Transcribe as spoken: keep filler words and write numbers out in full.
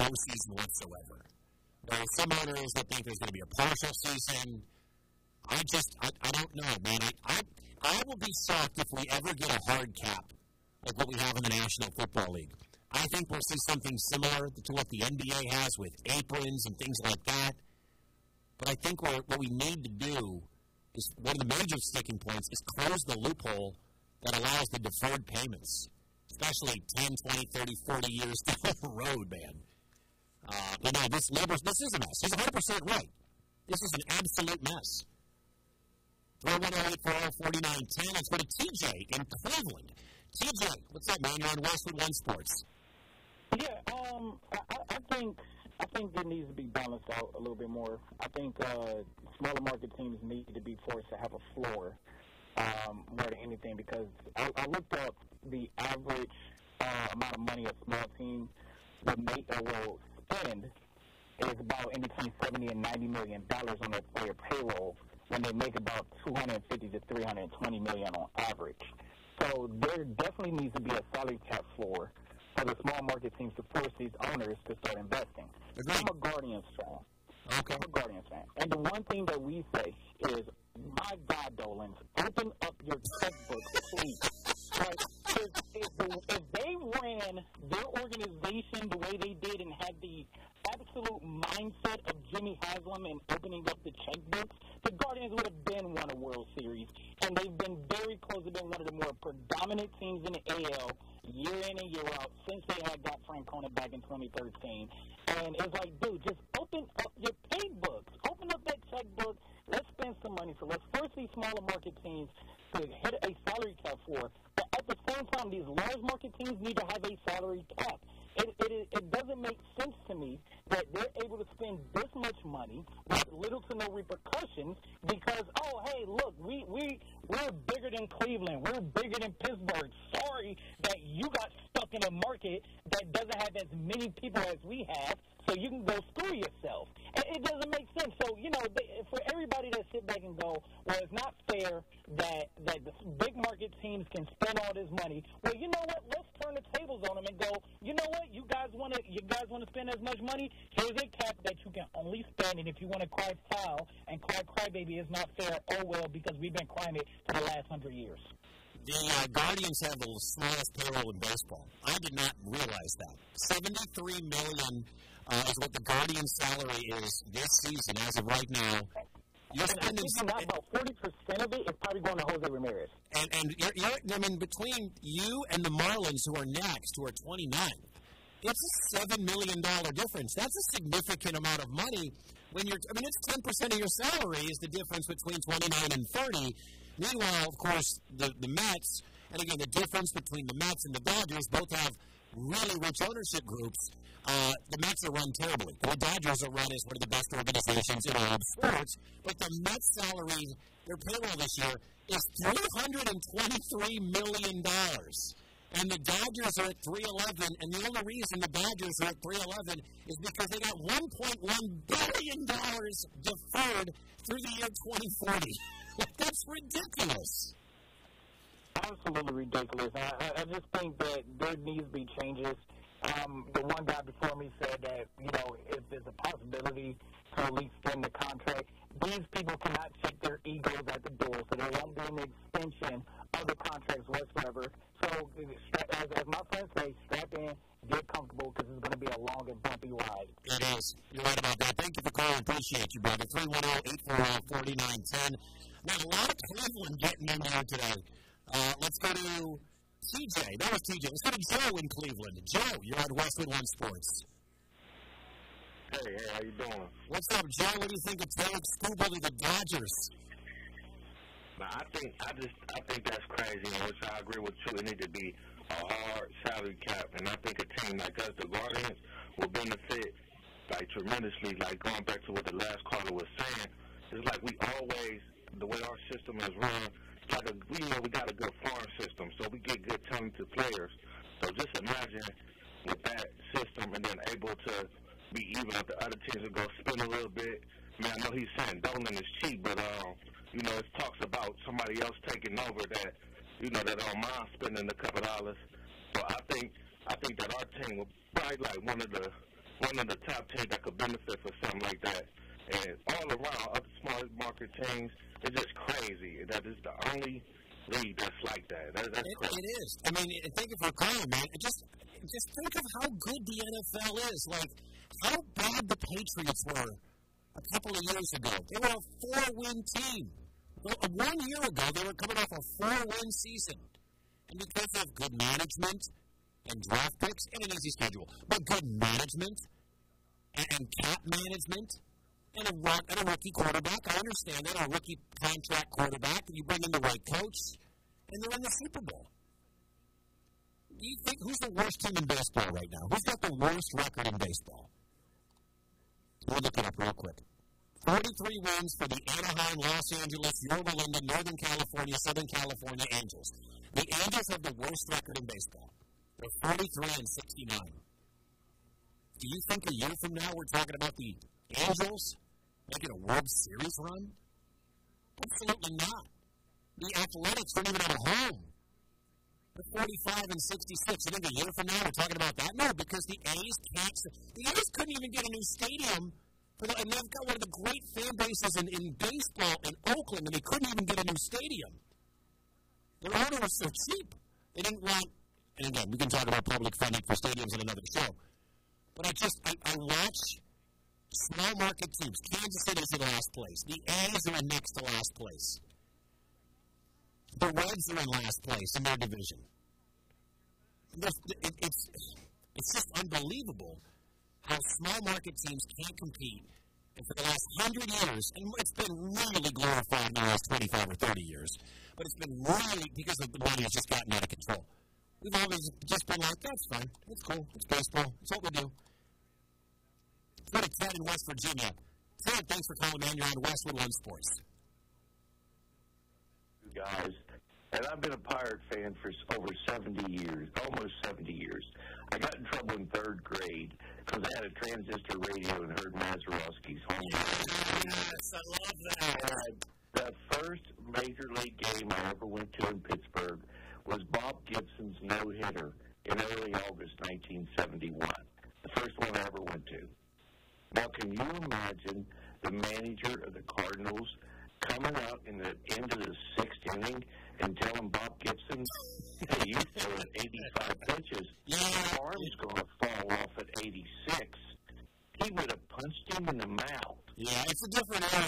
season whatsoever. There are some owners that think there's going to be a partial season. I just, I, I don't know, man. I, I, I will be shocked if we ever get a hard cap like what we have in the National Football League. I think we'll see something similar to what the N B A has with aprons and things like that. But I think what, what we need to do is, one of the major sticking points is close the loophole that allows the deferred payments, especially ten, twenty, thirty, forty years down the road, man. Uh, you know, this labor, this is a mess. He's one hundred percent right. This is an absolute mess. three one oh, eight four oh, four nine one oh. Let's go to T J in Cleveland. T J, what's up, man? You're on Westwood One Sports. Yeah, um, I, I think I think it needs to be balanced out a little bit more. I think uh, smaller market teams need to be forced to have a floor um, more than anything, because I, I looked up the average uh, amount of money a small team will make or will spend is about in between seventy and ninety million dollars on their player payroll, when they make about two hundred fifty to three hundred twenty million on average. So there definitely needs to be a salary cap floor for the small market teams to force these owners to start investing. Agreed. I'm a Guardians fan. Okay. I'm a Guardians fan. And the one thing that we say is, my God, Dolans, open up your checkbook, please. Like, if, if, the, if they ran their organization the way they did and had the absolute mindset of Jimmy Haslam and opening up the checkbooks, the Guardians would have been won a World Series. And they've been very close to being one of the more predominant teams in the A L year in and year out since they had got Francona back in twenty thirteen. And it's like, dude, just open up your pay books. Open up that checkbook. Let's spend some money. So let's force these smaller market teams to hit a salary cap for. But at the same time, these large market teams need to have a salary cap. It, it, it doesn't make sense to me that they're able to spend this much money with little to no repercussions because, oh, hey, look, we, we, we're bigger than Cleveland. We're bigger than Pittsburgh. Sorry that you got stuck in a market that doesn't have as many people as we have, so you can go screw yourself. It, it doesn't make sense. So, you know, they, for everybody that sit back and go, well, it's not fair that, that the big market teams can spend all this money. Well, you know what? Let's turn the tables on them and go, you know what? You guys want to you guys want to spend as much money? Here's a cap that you can only spend, and if you want to cry foul and cry crybaby is not fair, oh well, because we've been crying it for the last hundred years. The uh, Guardians have the smallest payroll in baseball. I did not realize that. seventy-three million dollars uh, is what the Guardians' salary is this season as of right now. You're spending not about forty percent of it is probably going to Jose Ramirez. And, and you're, you're, I mean, between you and the Marlins, who are next, who are twenty-nine, it's a seven million dollars difference. That's a significant amount of money. When you're, I mean, it's ten percent of your salary is the difference between twenty-nine and thirty. Meanwhile, of course, the, the Mets, and again, the difference between the Mets and the Dodgers both have really rich ownership groups. Uh, the Mets are run terribly. The Dodgers are run as one of the best organizations in all of sports. But the Mets' salary, their payroll this year, is three hundred twenty-three million dollars. And the Dodgers are at three eleven, and the only reason the Dodgers are at three eleven is because they got one point one billion dollars deferred through the year twenty forty. That's ridiculous. Absolutely ridiculous. I, I just think that there needs to be changes. Um, the one guy before me said that, you know, if there's a possibility to at least extend the contract, these people cannot check their egos at the door, so there won't be an extension of the contracts whatsoever. So, as, as my friends say, strap in, get comfortable, because it's going to be a long and bumpy ride. It is. You're right about that. Thank you for calling. Appreciate you, brother. three one zero, eight four zero, four nine one zero. Now, a lot of Cleveland getting in here today. Uh, let's go to T J. That was T J. Let's go to Joe in Cleveland. Joe, you're on Westwood One Sports. Hey, hey, how you doing? What's up, Joe? What do you think of Taylor Skubal to the Dodgers? Now, I think I just I think that's crazy, in which I agree with you. It needs to be a hard salary cap, and I think a team like us, the Guardians, will benefit like tremendously. Like going back to what the last caller was saying, it's like we always, the way our system is run, it's like a, we know we got a good farm system, so we get good talented players. So just imagine with that system, and then able to be even if the other teams will go spin a little bit. I mean, I know he's saying Dolan is cheap, but um, you know, it talks about somebody else taking over that, you know, that don't mind spending a couple dollars. So I think I think that our team will probably like one of the one of the top teams that could benefit from something like that. And all around, other small market teams, it's just crazy. That is the only league that's like that. that that's it, crazy. It is. I mean, think of O'Connor, man. Just, just think of how good the N F L is. Like, how bad the Patriots were a couple of years ago. They were a four-win team. Well, one year ago, they were coming off a four-win season. And because of good management and draft picks and an easy schedule, but good management and, and cap management and a, and a rookie quarterback, I understand that, a rookie contract quarterback, and you bring in the right coach, and they're in the Super Bowl. Do you think, who's the worst team in baseball right now? Who's got the worst record in baseball? We'll look it up real quick. forty-three wins for the Anaheim, Los Angeles, Yorba Linda, Northern California, Southern California Angels. The Angels have the worst record in baseball. They're forty-three and sixty-nine. Do you think a year from now we're talking about the Angels making a World Series run? Absolutely not. The Athletics don't even have a home. They're forty-five and sixty-six. You think a year from now we're talking about that? No, because the A's can't. The A's couldn't even get a new stadium. For the, and they've got one of the great fan bases in, in baseball in Oakland, and they couldn't even get a new stadium. Their owner was so cheap. They didn't want, and again, we can talk about public funding for stadiums in another show. But I just, I, I watch small market teams. Kansas City's in last place. The A's are in next to last place. The Reds are in last place in their division. It, it, it's, it's just unbelievable how small market teams can't compete. And for the last hundred years, and it's been really glorified in the last twenty-five or thirty years, but it's been really, because the money has just gotten out of control. We've always just been like, that's fine, it's cool, it's baseball, it's what we do. Let's go to Ted in West Virginia. Ted, thanks for calling, man. You're on Westwood One Sports. You guys, and I've been a Pirate fan for over seventy years, almost seventy years. I got in trouble in third grade because I had a transistor radio and heard Mazeroski's home. Yes, I love that. And the first major league game I ever went to in Pittsburgh was Bob Gibson's no-hitter in early August nineteen seventy-one. The first one I ever went to. Now, can you imagine the manager of the Cardinals coming out in the end of the sixth inning and telling Bob Gibson, hey, you throw at eighty-five pitches, Yeah. your arm's going to fall off at eighty-six. He would have punched him in the mouth. Yeah, it's a different era